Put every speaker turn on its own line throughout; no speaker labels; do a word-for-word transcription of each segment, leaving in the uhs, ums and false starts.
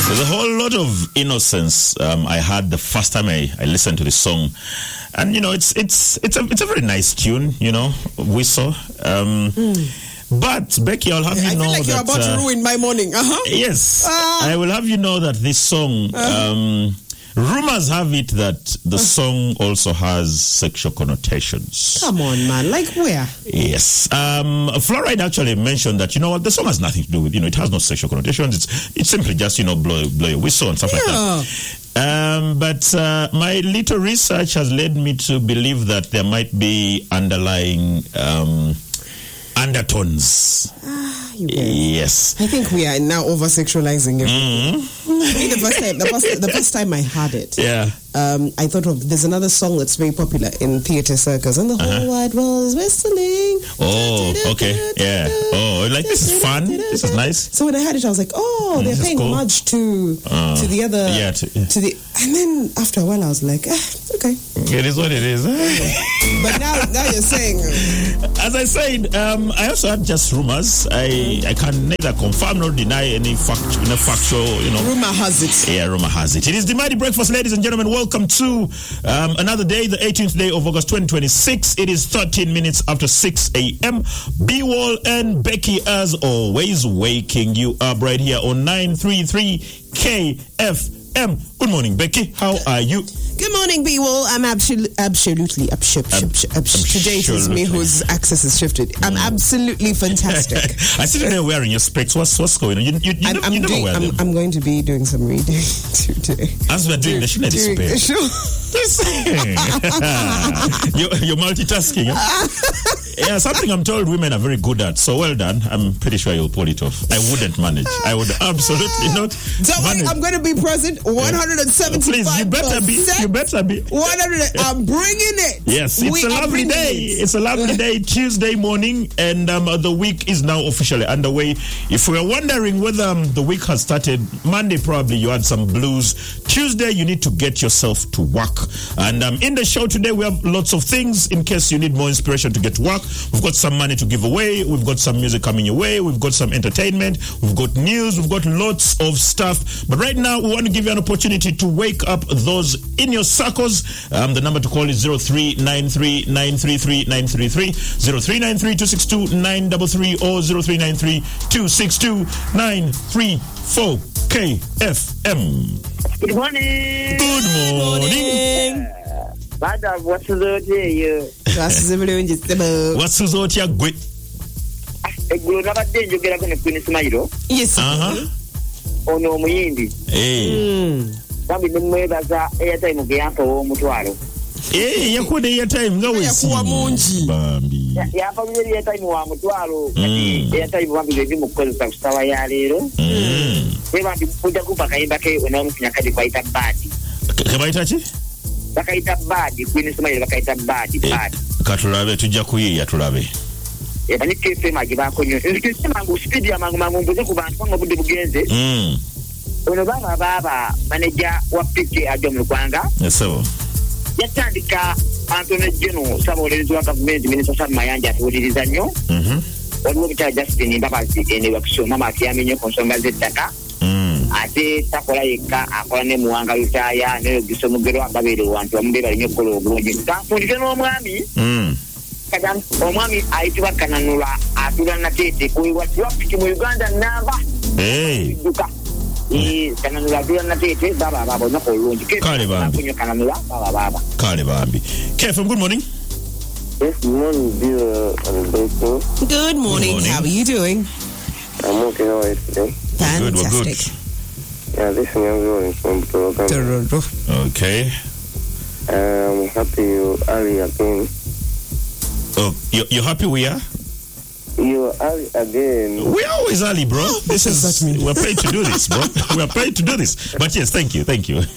There's a whole lot of innocence um, I had the first time I, I listened to this song, and you know it's it's it's a it's a very nice tune, you know, Whistle. Um, mm. But Becky, I'll have you
I
know
feel like
that
you're about
uh,
to ruin my morning. Uh-huh.
Yes,
uh,
I will have you know that this song.
Uh-huh.
Um, Rumors have it that the song also has sexual connotations.
Come on, man. Like where?
Yes. Um, Fluoride actually mentioned that, you know what, the song has nothing to do with, you know, it has no sexual connotations. It's it's simply just, you know, blow, blow a whistle and stuff
yeah.
like that. Um, but uh, my little research has led me to believe that there might be underlying um, undertones.
Ah, you
yes.
I think we are now over-sexualizing it.
Mm-hmm.
I think the first time, the first, the first time I heard it,
yeah.
um, I thought of, there's another song that's very popular in theater circles, and the whole uh-huh. wide world is whistling.
Oh, okay. Yeah. Oh, like this is fun. This is nice.
So when I heard it, I was like, oh, they're paying cool. homage to uh, to the other,
yeah, to, yeah.
to the, and then after a while, I was like, ah, okay.
It is what it is.
But now, now you're saying.
As I said, um, I also had just rumors. I, I can neither confirm nor deny any fact, you know, factual, you know.
Rumor has it.
Yeah, rumor has it. It is the Mighty Breakfast, ladies and gentlemen. Welcome to um, another day, the eighteenth day of August twenty twenty-six. It is thirteen minutes after six a.m. B-Wall and Becky, as always, waking you up right here on nine thirty-three K F M. Good morning, Becky. How are you?
Good morning, B-Wall. I'm absolutely, absolutely, absolutely, today it is me whose access is shifted. I'm mm. absolutely fantastic.
I see you there wearing your specs. What's what's going on? You, you, you,
I'm,
never,
I'm,
you never
doing,
wear
I'm,
them.
I'm going to be doing some reading today.
As we're doing, the show,
doing the show.
you're, you're multitasking. Huh? Yeah, something I'm told women are very good at. So well done. I'm pretty sure you'll pull it off. I wouldn't manage. I would absolutely not.
Don't worry, I'm going to be present. one hundred seventy-five percent.
Please, you better be. You better be.
one hundred. I'm bringing it.
Yes, it's we a lovely day. It. It's a lovely day, Tuesday morning, and um, the week is now officially underway. If we are wondering whether um, the week has started, Monday probably you had some blues. Tuesday you need to get yourself to work. And um, in the show today we have lots of things in case you need more inspiration to get to work. We've got some money to give away. We've got some music coming your way. We've got some entertainment. We've got news. We've got lots of stuff. But right now we want to give you an opportunity to wake up those in your circles. Um, the number to call is zero three nine three nine three three nine three three, zero three nine three two six two nine three three, or zero three nine three two six two nine three four. K F M.
Good morning.
Good morning.
Madam, what's the day?
What's the day? Great.
Eggulo nabadde njogera ku Queen Smile.
Yes.
Uh-huh.
Ono omuyimbi.
Eh.
Bambi nemwebaza airtime ge yampa omutwalo.
Eh, yakuwa airtime nga wesi.
Yakuwa mungi.
Bambi.
Yampa bibiri airtime wa mutwalo. Kati airtime bambi bezi mukozesa kustawa ya leero.
Mm.
Bambi kuja kupa kayimba ke onamufinya kadi kwaita badi.
Kabaita ki?
Bakaita badi, Queen Smile bakaita badi, badi.
Katulabe tujja kuyiya tulabe.
Eba ni K F M agibako nyo. Ekisema ngu speed ya mangu mangu mbuze ku bantu ngo budde bugenze.
Mm.
Ono baba baba manager wa P K ajo mu Rwanda.
Yeso.
Yatandika Anthony Geno sabolezi wa government minister Sam Mayanja atuliriza nnyo.
Mhm.
Waliwo bita Justin Mbabazi ene wakusoma makiamenye konsonga z'ettaka.
Mm.
Ate takola yekka akola ne muwanga lutaya ne gisomugero ababere wantu bamubera nnyo kola obulungi. Tanfundike n'omwami.
Mm.
Kadam omwami ayitibwa Kananula atula natete kuiwa traffic mu Uganda namba.
Eh.
Duka. Eh, Kananula atula natete baba baba na kolungi.
Kale bambi.
Kananula baba baba.
Kale bambi. K F M, good morning.
Yes, good morning, dear Alberto.
Good morning.
Good morning.
How are you doing?
I'm okay. How are you today?
Fantastic.
Good, we're good.
Yeah, listen, I'm going from Toronto.
Toronto.
Okay.
I'm happy you are again.
Oh, you're, you're happy we are?
You are again.
We're always early, bro. This
does
is
that mean?
we're paid to do this, bro. We're paid to do this. But yes, thank you, thank you.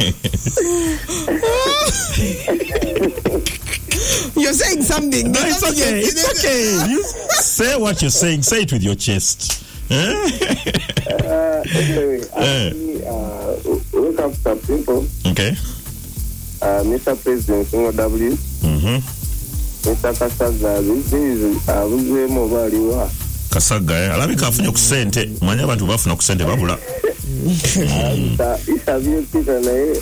You're saying something.
No, it's okay. It's okay. You say what you're saying. Say it with your chest.
uh, anyway, actually, uh, wake up some people.
Okay.
Uh, Mister President, Single W.
Mm-hmm.
Mister Kasaga, this is a very mobile.
Kasaga, eh? Alabika afunye ku sente. Manya abantu bafuna ku sente babula.
isavyopita naye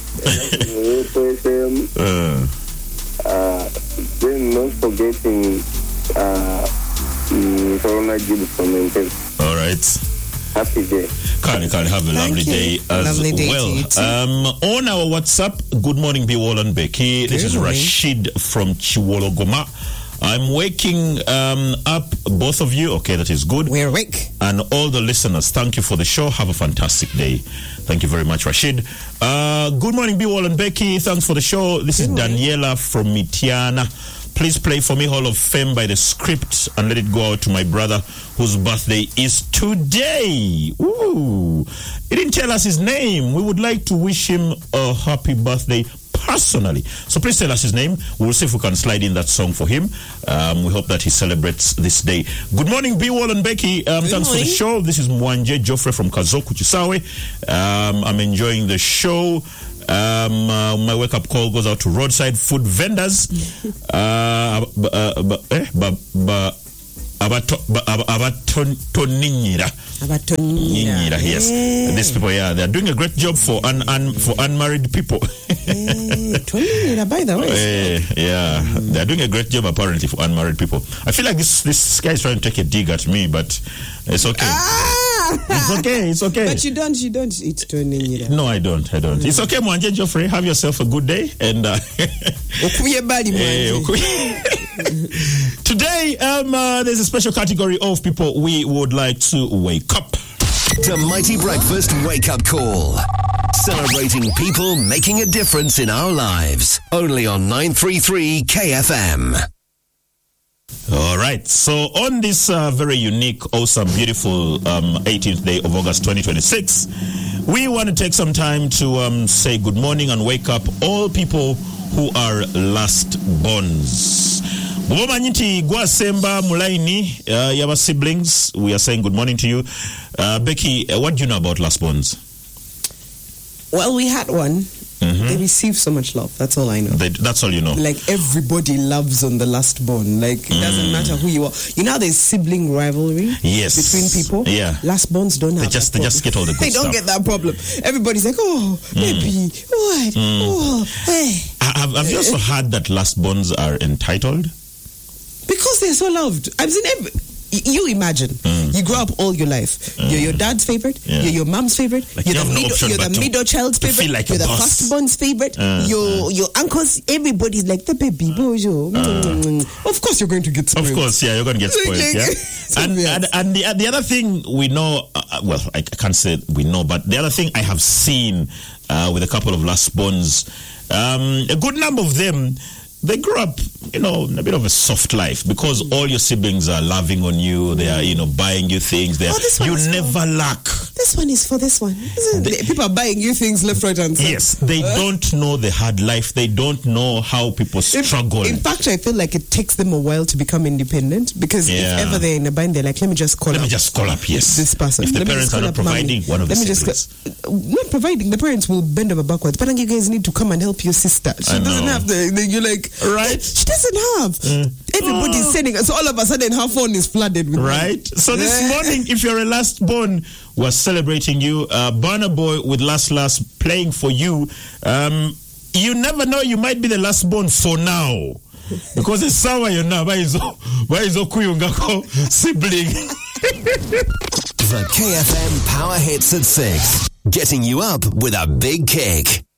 fm
Uh,
uh, then not forgetting uh, mm, Corona Gibson and
all right.
happy day.
Kali, Kali, have a
Thank
lovely
you.
day as
Lovely day to
well.
you too.
Um, on our WhatsApp, good morning, Biwol and Becky. This
Good
is
morning.
Rashid from Chiwologoma. I'm waking um, up both of you. Okay, that is good.
We're awake.
And all the listeners, thank you for the show. Have a fantastic day. Thank you very much, Rashid. Uh, good morning, Biwol and Becky. Thanks for the show. This is Daniela from Mitiana. Please play for me Hall of Fame by The Script and let it go out to my brother whose birthday is today. Ooh. He didn't tell us his name. We would like to wish him a happy birthday personally. So please tell us his name. We'll see if we can slide in that song for him. Um, we hope that he celebrates this day. Good morning, B-Wall and Becky. Um,
Good
thanks
morning.
for the show. This is Mwanje Joffrey from Kazoku Chisawe. Um, I'm enjoying the show. Um, uh, my wake-up call goes out to roadside food vendors. uh, b- uh, b- eh, b- b- abato- b- ab- abatoninyira. Nyinyira, yes. These people, yeah, they're doing a great job for un, un, for unmarried people.
Toninyira, by the way.
Eh, yeah, they're doing a great job apparently for unmarried people. I feel like this this guy is trying to take a dig at me, but it's okay.
Ah!
It's okay. It's okay.
But you don't, you don't eat toninyira.
No, I don't. I don't. It's okay, Mwanje Geoffrey. Have yourself a good day. And uh,
Okuye bali
eh,
mwanje.
okay. Today, um, uh, there's a special category of people we would like to wake up.
The Mighty Breakfast Wake Up Call. Celebrating people making a difference in our lives. Only on nine thirty-three K F M.
All right. So on this uh, very unique, awesome, beautiful um, eighteenth day of August twenty twenty-six, we want to take some time to um, say good morning and wake up all people who are last borns. Bubomanyiti Gwasemba Mulaini, uh, Yaba siblings, we are saying good morning to you. Uh, Becky, uh, what do you know about last borns?
Well, we had one.
Mm-hmm.
They received so much love. That's all I know.
They, that's all you know.
Like everybody loves on the last born. Like it doesn't matter who you are. You know how there's sibling rivalry
Yes.
between people?
Yeah.
Last borns don't have
They just
that
they just
problem.
get all the good
They don't
stuff.
get that problem. Everybody's like, oh, baby, what? Oh, hey.
Have, have you also heard that last borns are entitled?
Because they're so loved. I've seen every. You imagine, you grow up all your life. You're your dad's favorite.
Yeah.
You're your mom's favorite.
Like
you're
you
the,
have no
middle,
option
you're
but
the
to-
middle child's
to
favorite.
feel like
you're
a
the
boss.
firstborn's favorite.
Uh,
your
uh.
your uncles. Everybody's like the baby boy. Uh, of course, you're going to get spoiled.
Of course, yeah, you're going to get spoiled,
Like,
yeah.
so
And,
weird.
and and the the other thing we know, uh, well, I can't say we know, but the other thing I have seen uh, with a couple of last borns, um, a good number of them, they grew up, you know, in a bit of a soft life because all your siblings are loving on you. They are, you know, buying you things. They are,
Oh, this one
you
is
never lack.
This one is for this one. Isn't it? People are buying you things left, right, and center.
Yes, they don't know the hard life. They don't know how people
In-
struggle.
In fact, I feel like it takes them a while to become independent because
Yeah.
if ever they're in a bind, they're like, let me just call
Let
up.
me just call up, yes.
This person.
If the
Let me
parents
just
are
call
not
up mommy.
providing, one of the
Let me just
siblings.
call- not providing, the parents will bend over backwards. But you guys need to come and help your sister. She
I
doesn't
know.
have the, the. You're like,
Right.
She doesn't have. Everybody's
Oh.
sending. So all of a sudden, her phone is flooded with money.
Right? So this
Yeah.
morning, if you're a last born, we're celebrating you. Uh, Burna Boy with Last Last playing for you. Um, you never know, you might be the last born for now. Because it's sour you now. Why is Okuyungako sibling?
The K F M Power Hits at six. Getting you up with a big kick.